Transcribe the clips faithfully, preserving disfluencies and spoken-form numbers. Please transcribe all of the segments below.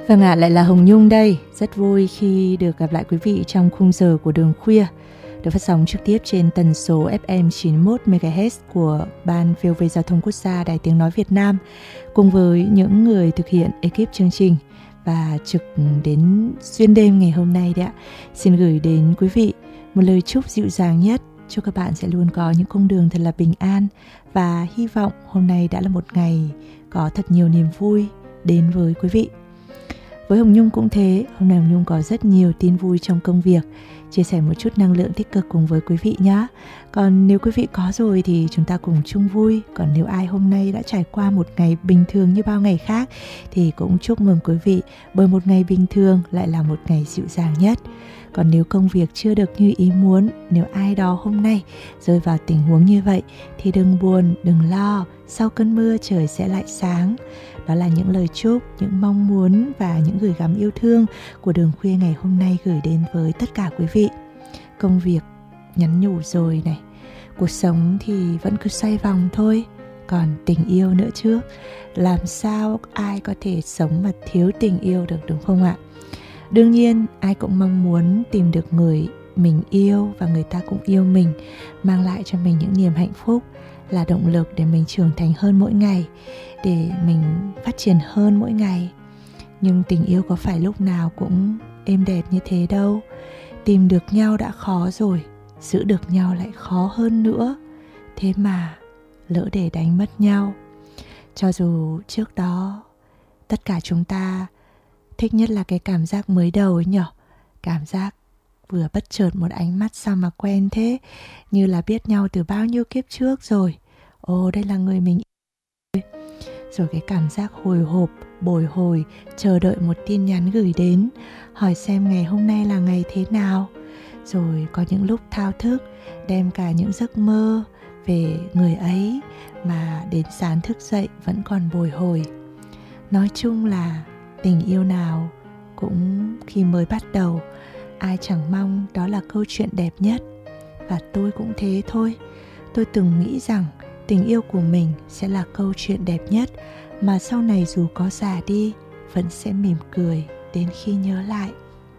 Vâng ạ, à, lại là Hồng Nhung đây. Rất vui khi được gặp lại quý vị trong khung giờ của Đường Khuya, được phát sóng trực tiếp trên tần số ép em chín mươi mốt mê ga héc của Ban vê o vê Giao thông Quốc gia Đài Tiếng Nói Việt Nam, cùng với những người thực hiện ekip chương trình và trực đến xuyên đêm ngày hôm nay đấy ạ. Xin gửi đến quý vị một lời chúc dịu dàng nhất. Chúc các bạn sẽ luôn có những cung đường thật là bình an, và hy vọng hôm nay đã là một ngày có thật nhiều niềm vui đến với quý vị. Với Hồng Nhung cũng thế, hôm nay Hồng Nhung có rất nhiều tin vui trong công việc, chia sẻ một chút năng lượng tích cực cùng với quý vị nhé. Còn nếu quý vị có rồi thì chúng ta cùng chung vui. Còn nếu ai hôm nay đã trải qua một ngày bình thường như bao ngày khác thì cũng chúc mừng quý vị, bởi một ngày bình thường lại là một ngày dịu dàng nhất. Còn nếu công việc chưa được như ý muốn, nếu ai đó hôm nay rơi vào tình huống như vậy thì đừng buồn, đừng lo, sau cơn mưa trời sẽ lại sáng. Đó là những lời chúc, những mong muốn và những gửi gắm yêu thương của Đường Khuya ngày hôm nay gửi đến với tất cả quý vị. Công việc nhắn nhủ rồi này, cuộc sống thì vẫn cứ xoay vòng thôi, còn tình yêu nữa chứ. Làm sao ai có thể sống mà thiếu tình yêu được, đúng không ạ? Đương nhiên ai cũng mong muốn tìm được người mình yêu và người ta cũng yêu mình, mang lại cho mình những niềm hạnh phúc, là động lực để mình trưởng thành hơn mỗi ngày, để mình phát triển hơn mỗi ngày. Nhưng tình yêu có phải lúc nào cũng êm đẹp như thế đâu. Tìm được nhau đã khó rồi, giữ được nhau lại khó hơn nữa. Thế mà lỡ để đánh mất nhau. Cho dù trước đó tất cả chúng ta thích nhất là cái cảm giác mới đầu ấy nhở. Cảm giác vừa bất chợt một ánh mắt sao mà quen thế, như là biết nhau từ bao nhiêu kiếp trước rồi. Ồ, đây là người mình yêu. Rồi cái cảm giác hồi hộp, bồi hồi, chờ đợi một tin nhắn gửi đến, hỏi xem ngày hôm nay là ngày thế nào. Rồi có những lúc thao thức, đem cả những giấc mơ về người ấy mà đến sáng thức dậy vẫn còn bồi hồi. Nói chung là tình yêu nào cũng khi mới bắt đầu, ai chẳng mong đó là câu chuyện đẹp nhất. Và tôi cũng thế thôi. Tôi từng nghĩ rằng tình yêu của mình sẽ là câu chuyện đẹp nhất, mà sau này dù có già đi vẫn sẽ mỉm cười đến khi nhớ lại.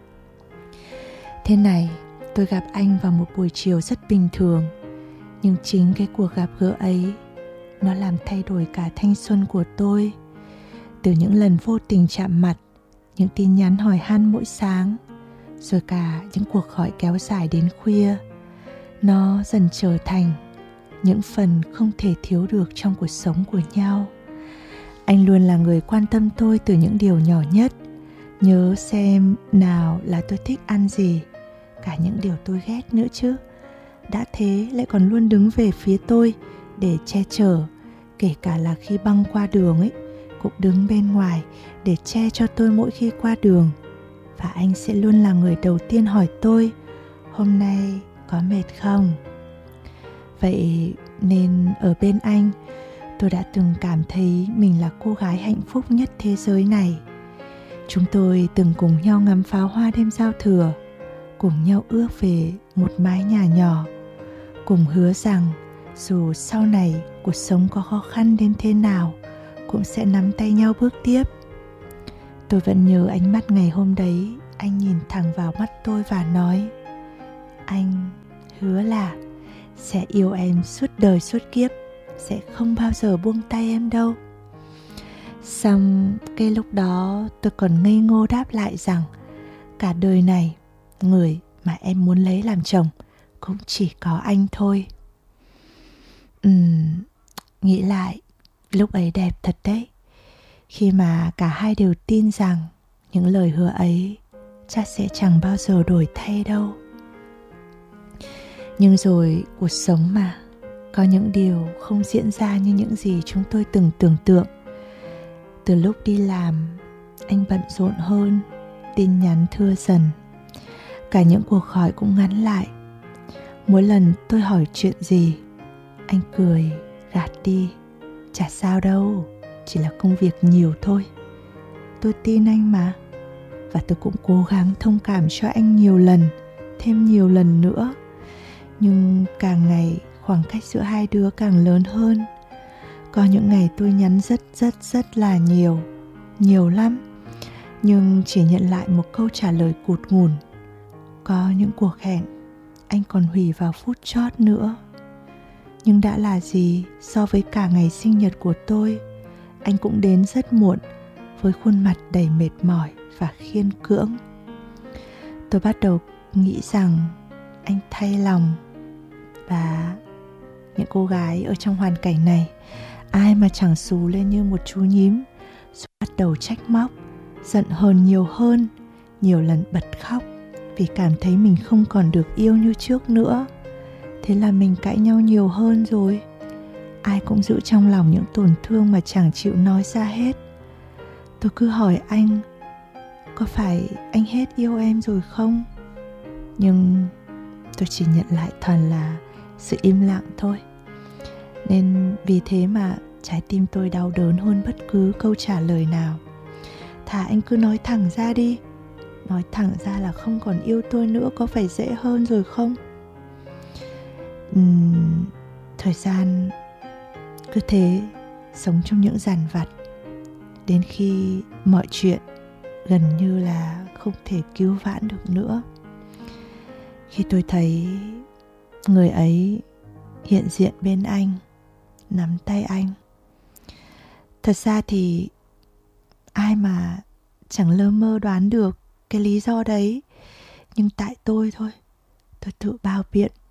Thế này, tôi gặp anh vào một buổi chiều rất bình thường, nhưng chính cái cuộc gặp gỡ ấy, nó làm thay đổi cả thanh xuân của tôi. Từ những lần vô tình chạm mặt, những tin nhắn hỏi han mỗi sáng, rồi cả những cuộc gọi kéo dài đến khuya, nó dần trở thành những phần không thể thiếu được trong cuộc sống của nhau. Anh luôn là người quan tâm tôi từ những điều nhỏ nhất, nhớ xem nào là tôi thích ăn gì, cả những điều tôi ghét nữa chứ. Đã thế lại còn luôn đứng về phía tôi để che chở, kể cả là khi băng qua đường ấy, cũng đứng bên ngoài để che cho tôi mỗi khi qua đường. Và anh sẽ luôn là người đầu tiên hỏi tôi, hôm nay có mệt không? Vậy nên ở bên anh, tôi đã từng cảm thấy mình là cô gái hạnh phúc nhất thế giới này. Chúng tôi từng cùng nhau ngắm pháo hoa đêm giao thừa, cùng nhau ước về một mái nhà nhỏ, cùng hứa rằng dù sau này cuộc sống có khó khăn đến thế nào, cũng sẽ nắm tay nhau bước tiếp. Tôi vẫn nhớ ánh mắt ngày hôm đấy, anh nhìn thẳng vào mắt tôi và nói, anh hứa là sẽ yêu em suốt đời suốt kiếp, sẽ không bao giờ buông tay em đâu. Xong cái lúc đó tôi còn ngây ngô đáp lại rằng cả đời này, người mà em muốn lấy làm chồng cũng chỉ có anh thôi. Ừm, nghĩ lại, lúc ấy đẹp thật đấy, khi mà cả hai đều tin rằng những lời hứa ấy chắc sẽ chẳng bao giờ đổi thay đâu. Nhưng rồi cuộc sống mà, có những điều không diễn ra như những gì chúng tôi từng tưởng tượng. Từ lúc đi làm, anh bận rộn hơn, tin nhắn thưa dần, cả những cuộc gọi cũng ngắn lại. Mỗi lần tôi hỏi chuyện gì, anh cười gạt đi, chả sao đâu, chỉ là công việc nhiều thôi. Tôi tin anh mà, và tôi cũng cố gắng thông cảm cho anh nhiều lần, thêm nhiều lần nữa. Nhưng càng ngày khoảng cách giữa hai đứa càng lớn hơn. Có những ngày tôi nhắn rất rất rất là nhiều, nhiều lắm. nhưng chỉ nhận lại một câu trả lời cụt ngùn. Có những cuộc hẹn anh còn hủy vào phút chót nữa. Nhưng đã là gì so với cả ngày sinh nhật của tôi, anh cũng đến rất muộn với khuôn mặt đầy mệt mỏi và khiên cưỡng. Tôi bắt đầu nghĩ rằng anh thay lòng. Và những cô gái ở trong hoàn cảnh này, ai mà chẳng xù lên như một chú nhím, rồi bắt đầu trách móc, giận hờn nhiều hơn, nhiều lần bật khóc vì cảm thấy mình không còn được yêu như trước nữa. Thế là mình cãi nhau nhiều hơn rồi. Ai cũng giữ trong lòng những tổn thương mà chẳng chịu nói ra hết. Tôi cứ hỏi anh, có phải anh hết yêu em rồi không? Nhưng tôi chỉ nhận lại toàn là sự im lặng thôi. Nên vì thế mà trái tim tôi đau đớn hơn bất cứ câu trả lời nào. Thà anh cứ nói thẳng ra đi. Nói thẳng ra là không còn yêu tôi nữa có phải dễ hơn rồi không? Uhm, thời gian cứ thế sống trong những dằn vặt, đến khi mọi chuyện gần như là không thể cứu vãn được nữa. Khi tôi thấy người ấy hiện diện bên anh, nắm tay anh, thật ra thì ai mà chẳng lơ mơ đoán được cái lý do đấy. Nhưng tại tôi thôi, tôi tự bao biện